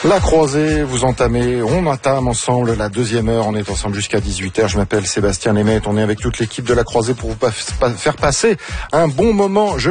La Croisée, vous entamez, on entame ensemble la deuxième heure, on est ensemble jusqu'à 18h. Je m'appelle Sébastien Lemaitre, on est avec toute l'équipe de La Croisée pour vous faire passer un bon moment.